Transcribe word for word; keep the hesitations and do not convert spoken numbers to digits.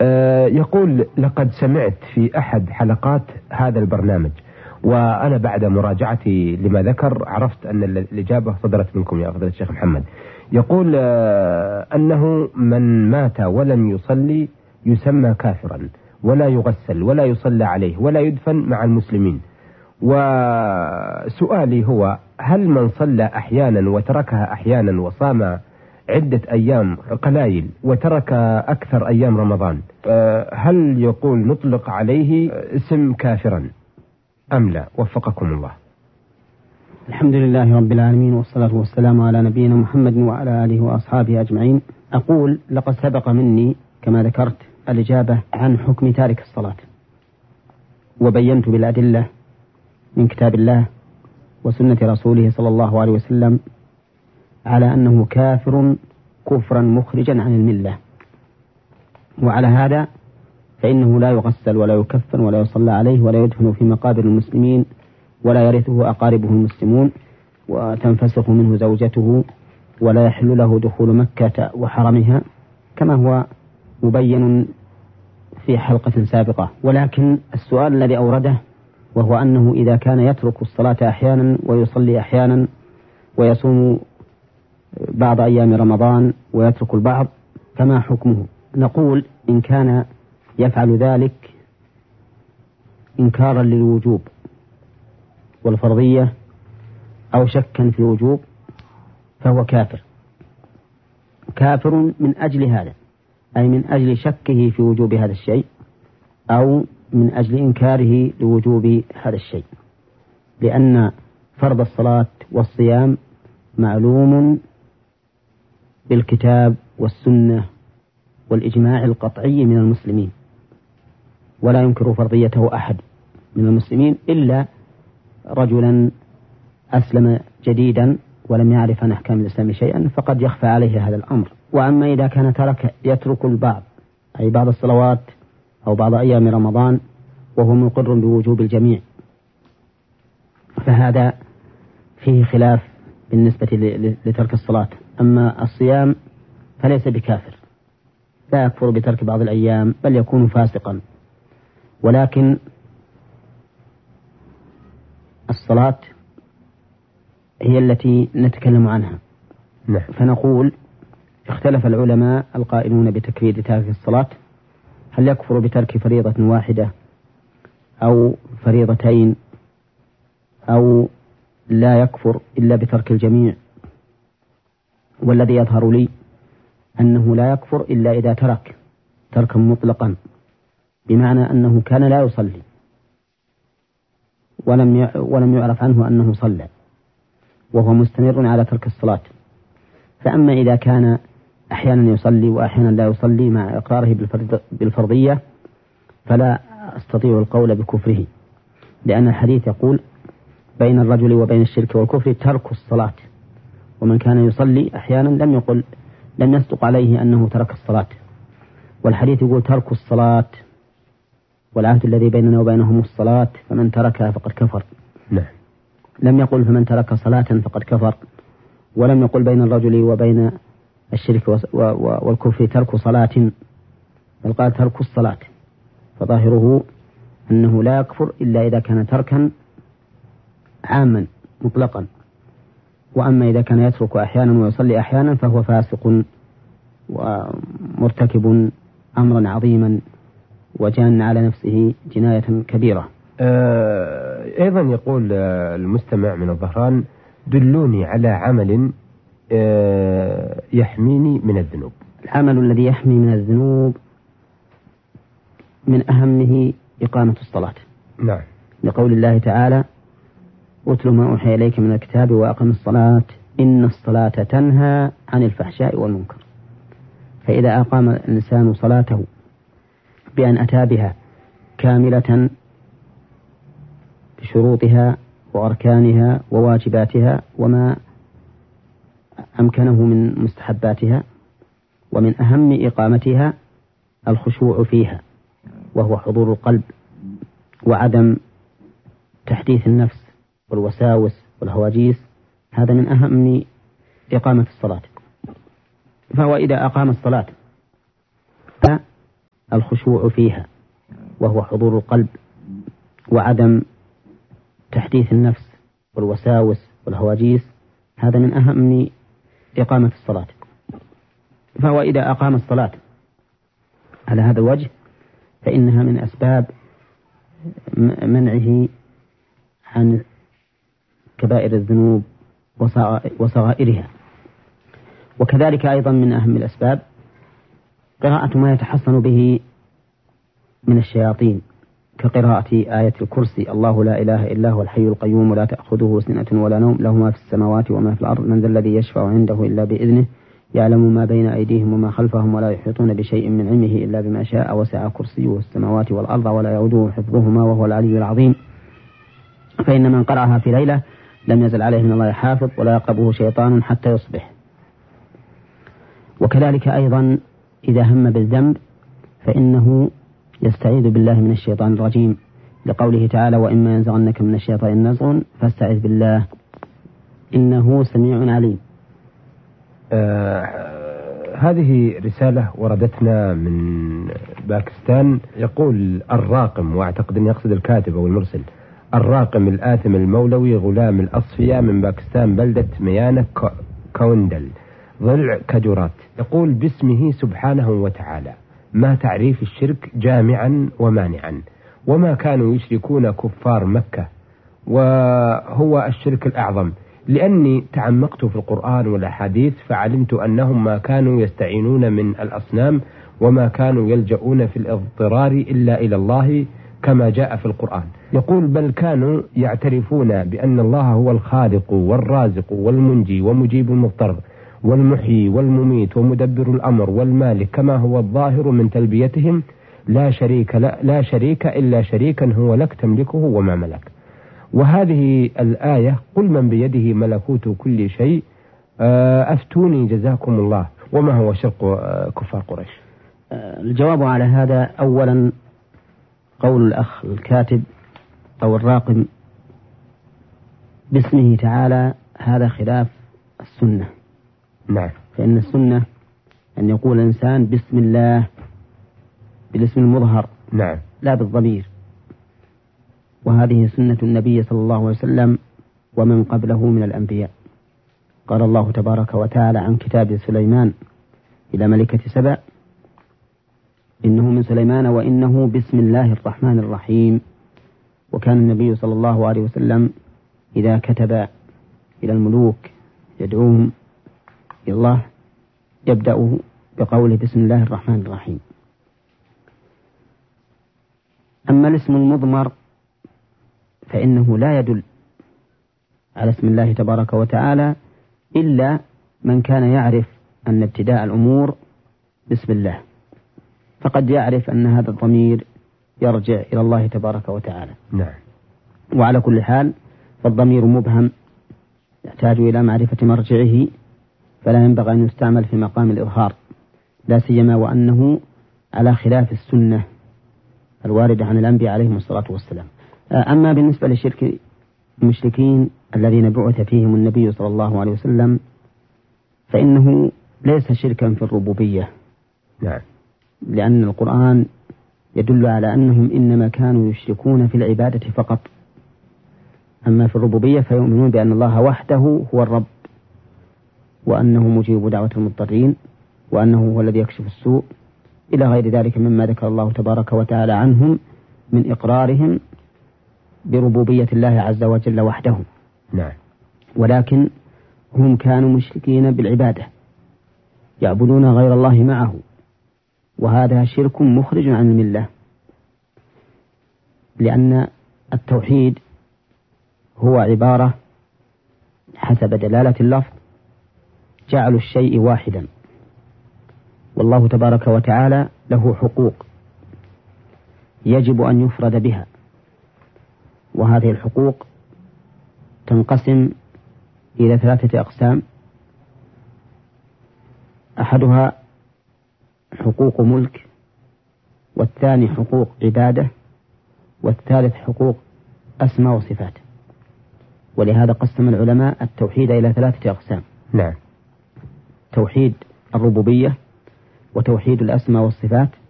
يقول: لقد سمعت في أحد حلقات هذا البرنامج، وأنا بعد مراجعتي لما ذكر عرفت أن الإجابة صدرت منكم يا فضيلة الشيخ محمد. يقول أنه من مات ولم يصلي يسمى كافرا، ولا يغسل ولا يصلى عليه ولا يدفن مع المسلمين. وسؤالي هو: هل من صلى أحيانا وتركها أحيانا وصام عدة أيام قلائل وترك أكثر أيام رمضان، هل يقول نطلق عليه اسم كافرا أم لا؟ وفقكم الله. الحمد لله رب العالمين، والصلاة والسلام على نبينا محمد وعلى آله وأصحابه أجمعين. أقول: لقد سبق مني كما ذكرت الإجابة عن حكم تارك الصلاة، وبينت بالأدلة من كتاب الله وسنة رسوله صلى الله عليه وسلم على أنه كافر كفرا مخرجا عن الملة. وعلى هذا فإنه لا يغسل ولا يكفن ولا يصلى عليه ولا يدفن في مقابر المسلمين، ولا يرثه أقاربه المسلمون، وتنفسخ منه زوجته، ولا يحل له دخول مكة وحرمها كما هو مبين في حلقة سابقة. ولكن السؤال الذي أورده وهو أنه إذا كان يترك الصلاة أحيانا ويصلي أحيانا ويصوم بعض أيام رمضان ويترك البعض، فما حكمه؟ نقول: إن كان يفعل ذلك إنكارا للوجوب والفرضية أو شكا في الوجوب فهو كافر، كافر من أجل هذا، أي من أجل شكه في وجوب هذا الشيء أو من أجل إنكاره لوجوب هذا الشيء، لأن فرض الصلاة والصيام معلوم بالكتاب والسنة والإجماع القطعي من المسلمين، ولا ينكر فرضيته أحد من المسلمين إلا رجلا أسلم جديدا ولم يعرف عن أحكام الإسلام شيئا، فقد يخفى عليه هذا الأمر. وأما إذا كان ترك يترك البعض، أي بعض الصلوات أو بعض أيام رمضان، وهو مقر بوجوب الجميع، فهذا فيه خلاف بالنسبة لترك الصلاة. أما الصيام فليس بكافر، لا يكفر بترك بعض الأيام، بل يكون فاسقا. ولكن الصلاة هي التي نتكلم عنها. نعم. فنقول: اختلف العلماء القائلون بتكفير تارك الصلاة، هل يكفر بترك فريضة واحدة أو فريضتين، أو لا يكفر إلا بترك الجميع؟ والذي يظهر لي أنه لا يكفر إلا إذا ترك تركا مطلقا، بمعنى أنه كان لا يصلي ولم ولم يعرف عنه أنه صلى وهو مستمر على ترك الصلاة. فأما إذا كان أحيانا يصلي وأحيانا لا يصلي مع إقراره بالفرضية فلا أستطيع القول بكفره، لأن الحديث يقول: بين الرجل وبين الشرك والكفر ترك الصلاة، ومن كان يصلي أحيانا لم يقل لم يصدق عليه أنه ترك الصلاة. والحديث يقول: ترك الصلاة، والعهد الذي بيننا وبينهم الصلاة، فمن تركها فقد كفر. نعم. لم يقل فمن ترك صلاة فقد كفر، ولم يقل بين الرجل وبين الشرك والكفر ترك صلاة، بل قال ترك الصلاة. فظاهره أنه لا يكفر إلا إذا كان تركا عاما مطلقا. وأما إذا كان يترك أحيانا ويصلي أحيانا فهو فاسق ومرتكب أمرا عظيما وجان على نفسه جناية كبيرة. أيضا يقول المستمع من الظهران: دلوني على عمل يحميني من الذنوب. العمل الذي يحمي من الذنوب من أهمه إقامة الصلاة. نعم. لقول الله تعالى: أتل ما أوحي إليك من الكتاب وأقم الصلاة إن الصلاة تنهى عن الفحشاء والمنكر. فإذا أقام الإنسان صلاته بأن أتى بها كاملة بشروطها وأركانها وواجباتها وما أمكنه من مستحباتها، ومن أهم إقامتها الخشوع فيها، وهو حضور القلب وعدم تحديث النفس والوساوس والهواجيس، هذا من أهم إقامة الصلاة. فهو إذا أقام الصلاة الخشوع فيها، وهو حضور القلب وعدم تحديث النفس والوساوس والهواجيس. هذا من أهم إقامة الصلاة. فهو إذا أقام الصلاة على هذا الوجه فإنها من أسباب منعه عن كبائر الذنوب وصغائرها. وكذلك أيضا من أهم الأسباب قراءة ما يتحصن به من الشياطين، كقراءة آية الكرسي: الله لا إله إلا هو الحي القيوم لا تأخذه سنة ولا نوم له ما في السماوات وما في الأرض من ذا الذي يشفع عنده إلا بإذنه يعلم ما بين أيديهم وما خلفهم ولا يحيطون بشيء من علمه إلا بما شاء وسع كرسيه السماوات والأرض ولا يؤوده حفظهما وهو العلي العظيم. فإن من قرأها في ليلة لم يزل عليه من الله حافظ ولا يقربه شيطان حتى يصبح. وكذلك أيضا إذا هم بالذنب فإنه يستعيذ بالله من الشيطان الرجيم، لقوله تعالى: وإما ينزغنك من الشيطان نزغ فاستعذ بالله إنه سميع عليم. آه هذه رسالة وردتنا من باكستان. يقول الراقم، واعتقد أن يقصد الكاتب أو المرسل، الراقم الآثم المولوي غلام الأصفياء من باكستان بلدة ميانة كوندل ضلع كجورات، يقول باسمه سبحانه وتعالى: ما تعريف الشرك جامعا ومانعا، وما كانوا يشركون كفار مكة، وهو الشرك الأعظم، لأني تعمقت في القرآن والأحاديث فعلمت أنهم ما كانوا يستعينون من الأصنام وما كانوا يلجؤون في الاضطرار إلا إلى الله كما جاء في القرآن. يقول بل كانوا يعترفون بأن الله هو الخالق والرازق والمنجي ومجيب المضطر والمحيي والمميت ومدبر الأمر والمالك، كما هو الظاهر من تلبيتهم: لا شريك لا, لا شريك إلا شريكا هو لك تملكه وما ملك. وهذه الآية: قل من بيده ملكوت كل شيء أفتوني جزاكم الله، وما هو شرك كفار قريش؟ الجواب على هذا: أولا قول الأخ الكاتب أو الراقم باسمه تعالى هذا خلاف السنة. نعم. فإن السنة أن يقول الإنسان بسم الله بالاسم المظهر، نعم، لا بالضمير، وهذه سنة النبي صلى الله عليه وسلم ومن قبله من الأنبياء. قال الله تبارك وتعالى عن كتاب سليمان إلى ملكة سبأ: إنه من سليمان وإنه بسم الله الرحمن الرحيم. وكان النبي صلى الله عليه وسلم إذا كتب إلى الملوك يدعوهم إلى الله يبدأ بقوله بسم الله الرحمن الرحيم. أما الاسم المضمر فإنه لا يدل على اسم الله تبارك وتعالى إلا من كان يعرف أن ابتداء الأمور بسم الله، فقد يعرف أن هذا الضمير يرجع إلى الله تبارك وتعالى. نعم. وعلى كل حال فالضمير مبهم يحتاج إلى معرفة مرجعه، فلا ينبغي أن يستعمل في مقام الإظهار، لا سيما وأنه على خلاف السنة الواردة عن الأنبياء عليهم الصلاة والسلام. أما بالنسبة للشرك المشركين الذين بعث فيهم النبي صلى الله عليه وسلم فإنه ليس شركا في الربوبية. نعم. لأن القرآن يدل على أنهم إنما كانوا يشركون في العبادة فقط، أما في الربوبية فيؤمنون بأن الله وحده هو الرب، وأنه مجيب دعوة المضطرين، وأنه هو الذي يكشف السوء، إلى غير ذلك مما ذكر الله تبارك وتعالى عنهم من إقرارهم بربوبية الله عز وجل وحده. نعم. ولكن هم كانوا مشركين بالعبادة، يعبدون غير الله معه، وهذا شرك مخرج عن الملة، لأن التوحيد هو عبارة حسب دلالة اللفظ جعل الشيء واحدا، والله تبارك وتعالى له حقوق يجب أن يفرد بها، وهذه الحقوق تنقسم إلى ثلاثة أقسام: أحدها حقوق ملك، والثاني حقوق عبادة، والثالث حقوق أسماء وصفات. ولهذا قسم العلماء التوحيد إلى ثلاثة أقسام: نعم. توحيد الربوبية، وتوحيد الأسماء والصفات،